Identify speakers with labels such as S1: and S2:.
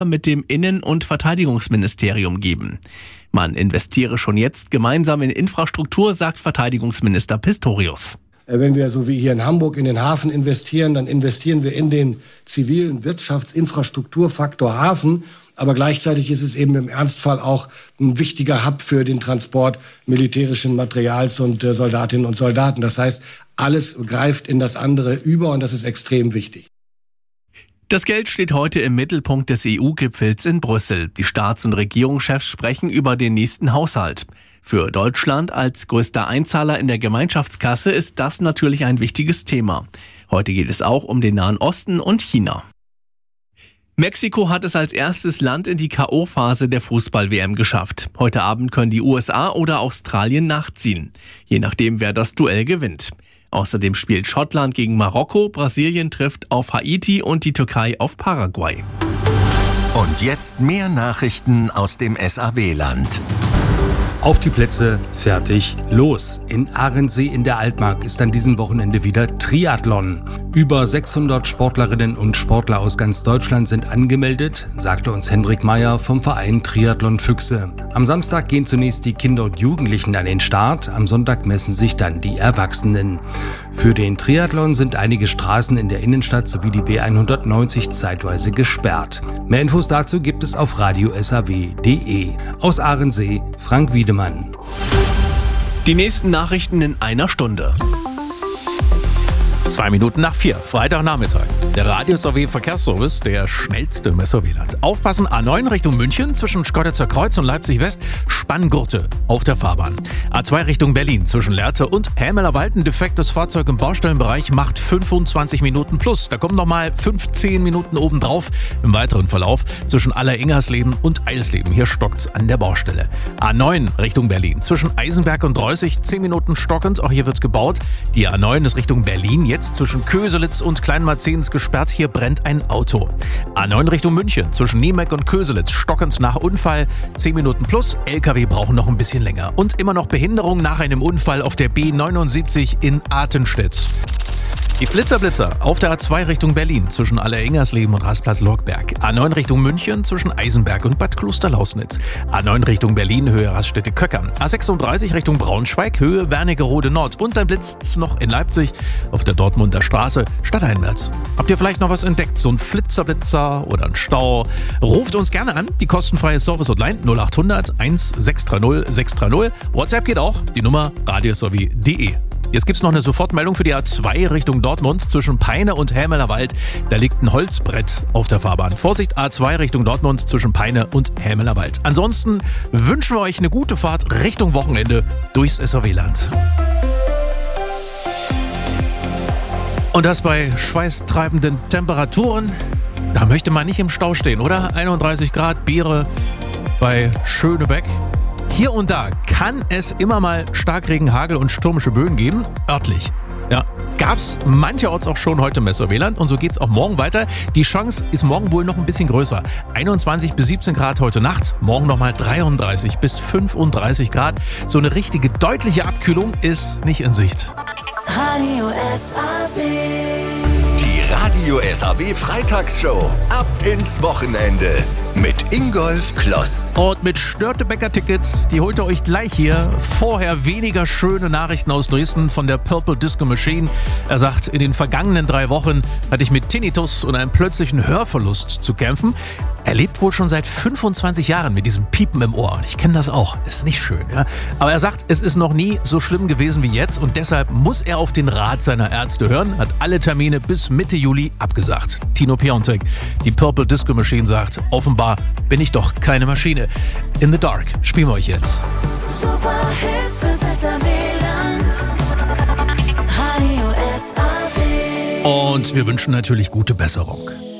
S1: mit dem Innen- und Verteidigungsministerium geben. Man investiere schon jetzt gemeinsam in Infrastruktur, sagt Verteidigungsminister Pistorius.
S2: Wenn wir so wie hier in Hamburg in den Hafen investieren, dann investieren wir in den zivilen Wirtschaftsinfrastrukturfaktor Hafen. Aber gleichzeitig ist es eben im Ernstfall auch ein wichtiger Hub für den Transport militärischen Materials und Soldatinnen und Soldaten. Das heißt, alles greift in das andere über und das ist extrem wichtig.
S1: Das Geld steht heute im Mittelpunkt des EU-Gipfels in Brüssel. Die Staats- und Regierungschefs sprechen über den nächsten Haushalt. Für Deutschland als größter Einzahler in der Gemeinschaftskasse ist das natürlich ein wichtiges Thema. Heute geht es auch um den Nahen Osten und China. Mexiko hat es als erstes Land in die K.O.-Phase der Fußball-WM geschafft. Heute Abend können die USA oder Australien nachziehen, je nachdem, wer das Duell gewinnt. Außerdem spielt Schottland gegen Marokko, Brasilien trifft auf Haiti und die Türkei auf Paraguay.
S3: Und jetzt mehr Nachrichten aus dem SAW-Land.
S4: Auf die Plätze, fertig, los. In Ahrensee in der Altmark ist an diesem Wochenende wieder Triathlon. Über 600 Sportlerinnen und Sportler aus ganz Deutschland sind angemeldet, sagte uns Hendrik Meyer vom Verein Triathlon Füchse. Am Samstag gehen zunächst die Kinder und Jugendlichen an den Start, am Sonntag messen sich dann die Erwachsenen. Für den Triathlon sind einige Straßen in der Innenstadt sowie die B190 zeitweise gesperrt. Mehr Infos dazu gibt es auf radiosaw.de. Aus Ahrensee, Frank Wiedemann.
S1: Die nächsten Nachrichten in einer Stunde.
S5: 4:02, Freitagnachmittag. Der Radio-SAW-Verkehrsservice, der schnellste im SAW-Land. Aufpassen, A9 Richtung München zwischen Schkeuditzer Kreuz und Leipzig West, Spanngurte auf der Fahrbahn. A2 Richtung Berlin zwischen Lehrte und Hämelerwald, ein defektes Fahrzeug im Baustellenbereich macht 25 Minuten plus. Da kommen nochmal 15 Minuten obendrauf im weiteren Verlauf zwischen Alleringersleben und Eilsleben. Hier stockt's an der Baustelle. A9 Richtung Berlin zwischen Eisenberg und Reußig, 10 Minuten stockend, auch hier wird gebaut. Die A9 ist Richtung Berlin, jetzt zwischen Köselitz und Kleinmarzens gesperrt, hier brennt ein Auto. A9 Richtung München, zwischen Niemeck und Köselitz, stockend nach Unfall, 10 Minuten plus, LKW brauchen noch ein bisschen länger. Und immer noch Behinderung nach einem Unfall auf der B79 in Artenstedt. Die Flitzer auf der A2 Richtung Berlin zwischen Alleringersleben und Rastplatz-Lorgberg. A9 Richtung München zwischen Eisenberg und Bad Klosterlausnitz. A9 Richtung Berlin Höhe Raststätte-Köckern. A36 Richtung Braunschweig Höhe Wernigerode Nord. Und dann blitzt's noch in Leipzig auf der Dortmunder Straße stadteinwärts. Habt ihr vielleicht noch was entdeckt? So ein Flitzer oder ein Stau? Ruft uns gerne an. Die kostenfreie Service-Hotline 0800 1630 630. WhatsApp geht auch. Die Nummer radiosaw.de. Jetzt gibt's noch eine Sofortmeldung für die A2 Richtung Dortmund zwischen Peine und Hämelerwald. Da liegt ein Holzbrett auf der Fahrbahn. Vorsicht, A2 Richtung Dortmund zwischen Peine und Hämelerwald. Ansonsten wünschen wir euch eine gute Fahrt Richtung Wochenende durchs SAW-Land. Und das bei schweißtreibenden Temperaturen. Da möchte man nicht im Stau stehen, oder? 31 Grad, Biere bei Schönebeck. Hier und da kann es immer mal Starkregen, Hagel und stürmische Böen geben, örtlich. Ja, gab's mancherorts auch schon heute im SAW-Land und so geht's auch morgen weiter. Die Chance ist morgen wohl noch ein bisschen größer. 21 bis 17 Grad heute Nacht, morgen nochmal 33 bis 35 Grad. So eine richtige deutliche Abkühlung ist nicht in Sicht.
S6: Radio SAW.
S3: Die Radio SAW Freitagsshow. Ab ins Wochenende. Mit Ingolf Kloss.
S5: Und mit Störtebecker-Tickets, die holt ihr euch gleich hier. Vorher weniger schöne Nachrichten aus Dresden von der Purple Disco Machine. Er sagt, in den vergangenen 3 Wochen hatte ich mit Tinnitus und einem plötzlichen Hörverlust zu kämpfen. Er lebt wohl schon seit 25 Jahren mit diesem Piepen im Ohr. Und ich kenne das auch. Ist nicht schön, ja. Aber er sagt, es ist noch nie so schlimm gewesen wie jetzt. Und deshalb muss er auf den Rat seiner Ärzte hören. Hat alle Termine bis Mitte Juli abgesagt. Tino Piontek, die Purple Disco Machine, sagt, offenbar bin ich doch keine Maschine. In the Dark spielen wir euch jetzt.
S6: Super Hits fürs SAW-Land. Radio SAW.
S5: Und wir wünschen natürlich gute Besserung.